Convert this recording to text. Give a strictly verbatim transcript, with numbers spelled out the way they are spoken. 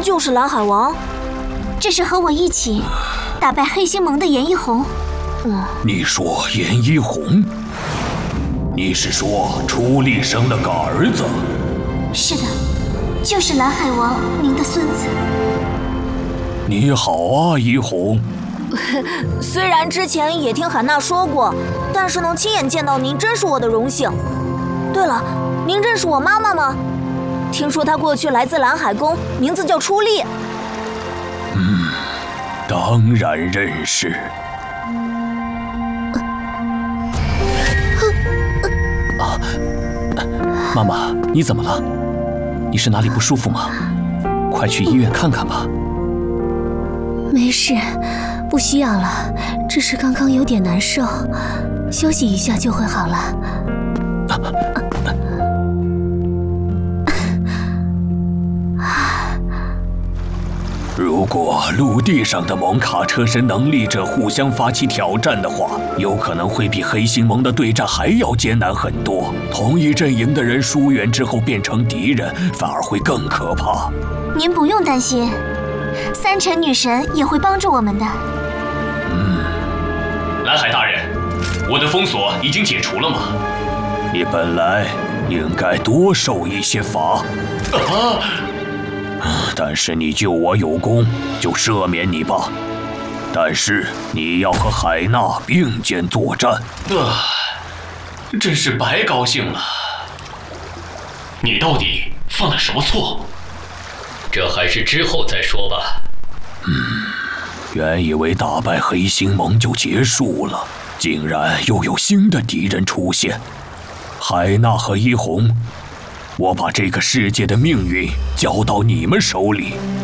就是蓝海王。 这是和我一起打败黑星盟的严一红。 嗯， 你说严一红？你是说初丽生了个儿子？ 是的，就是蓝海王您的孙子。 你好啊，一红。 虽然之前也听海娜说过，但是能亲眼见到您，真是我的荣幸。对了，您认识我妈妈吗？听说她过去来自蓝海宫，名字叫初丽。 嗯，当然认识。 啊，妈妈，你怎么了？你是哪里不舒服吗？快去医院看看吧。 没事，不需要了，只是刚刚有点难受，休息一下就会好了。啊如果陆地上的蒙卡车神能力者互相发起挑战的话，有可能会比黑星盟的对战还要艰难很多。同一阵营的人疏远之后变成敌人，反而会更可怕。 您不用担心，三尘女神也会帮助我们的。 嗯， 蓝海大人，我的封锁已经解除了吗？ 你本来应该多受一些罚。 啊！ 但是你救我有功，就赦免你吧。但是你要和海娜并肩作战。 啊，真是白高兴了。你到底犯了什么错？ 这还是之后再说吧。 嗯，原以为打败黑星盟就结束了，竟然又有新的敌人出现。海娜和一红，我把这个世界的命运交到你们手里。